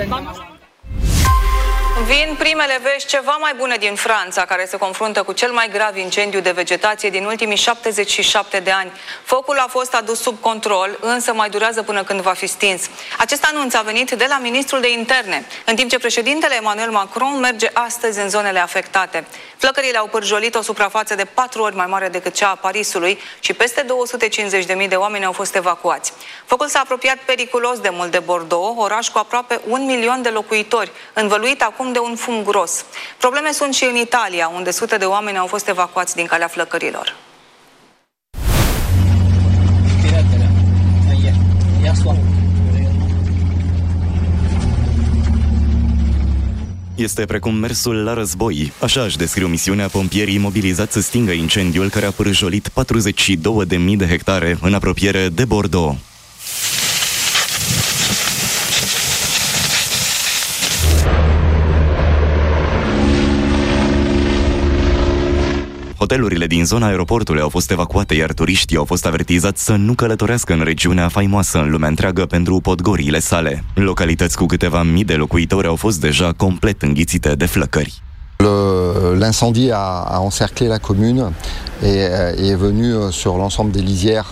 Vin primele vești ceva mai bune din Franța, care se confruntă cu cel mai grav incendiu de vegetație din ultimii 77 de ani. Focul a fost adus sub control, însă mai durează până când va fi stins. Acest anunț a venit de la ministrul de interne, în timp ce președintele Emmanuel Macron merge astăzi în zonele afectate. Flăcările au pârjolit o suprafață de 4 ori mai mare decât cea a Parisului și peste 250.000 de oameni au fost evacuați. Focul s-a apropiat periculos de mult de Bordeaux, oraș cu aproape 1 milion de locuitori, învăluit acum de un fum gros. Probleme sunt și în Italia, unde sute de oameni au fost evacuați din calea flăcărilor. Este precum mersul la război. Așa își descriu misiunea pompierii mobilizați să stingă incendiul care a pârjolit 42.000 de hectare în apropiere de Bordeaux. Hotelurile din zona aeroportului au fost evacuate, iar turiștii au fost avertizați să nu călătorească în regiunea faimoasă în lumea întreagă pentru podgoriile sale. Localități cu câteva mii de locuitori au fost deja complet înghițite de flăcări. L'incendie a encerclé la commune et est venu sur l'ensemble des lisières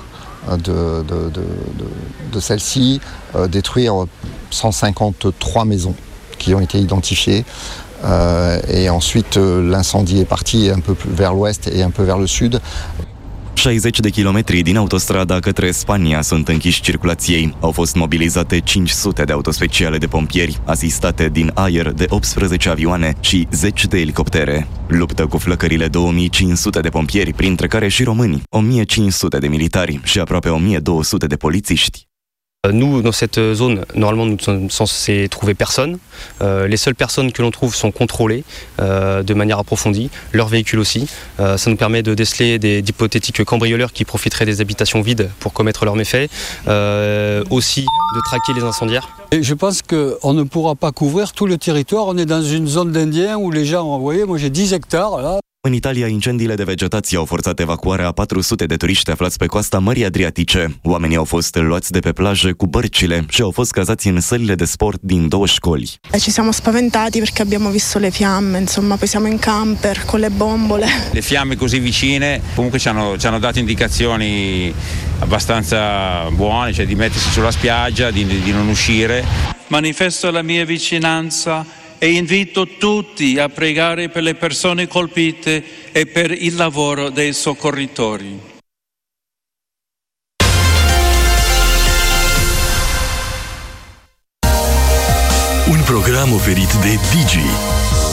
de celle-ci détruire 153 maisons qui ont été identifiées. Et ensuite l'incendie est parti un peu plus vers l'ouest et un peu vers le sud. 60 de kilometri din autostrada către Spania sunt închiși circulației. Au fost mobilizate 500 de autospeciale de pompieri, asistate din aer de 18 avioane și 10 de elicoptere. Luptă cu flăcările 2500 de pompieri, printre care și români, 1500 de militari și aproape 1200 de polițiști. Nous, dans cette zone, normalement, nous ne sommes censés trouver personne. Les seules personnes que l'on trouve sont contrôlées de manière approfondie, leurs véhicules aussi. Ça nous permet de déceler d'hypothétiques cambrioleurs qui profiteraient des habitations vides pour commettre leurs méfaits. Aussi de traquer les incendiaires. Et je pense qu'on ne pourra pas couvrir tout le territoire. On est dans une zone d'Indiens où les gens, vous voyez, moi j'ai 10 hectares là. În Italia, incendiile de vegetație au forțat evacuarea a 400 de turiști aflați pe coasta Mării Adriatice. Oamenii au fost luați de pe plajă cu bărcile și au fost cazați în sălile de sport din 2 școli. Ci siamo spaventati perché abbiamo visto le fiamme, insomma, poi siamo in camper con le bombole. Le fiamme così vicine comunque ci hanno dato indicazioni abbastanza buone, cioè di mettersi sulla spiaggia, di non uscire. Manifesto la mia vicinanza e invito tutti a pregare per le persone colpite e per il lavoro dei soccorritori. Un program oferit de Digi.